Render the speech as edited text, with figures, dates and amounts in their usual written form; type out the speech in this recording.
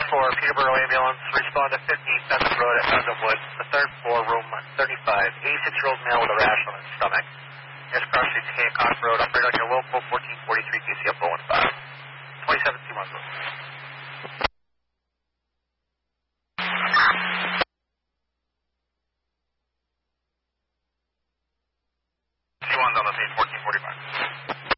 4, Peterborough Ambulance. Respond to 15 Pheasant Road at Pheasantwood, the third floor, room 35. 86-year-old male with a rash on his stomach. Is crossing Hancock Road. Operate on your local 1443 KCF 015. 27 Monzo.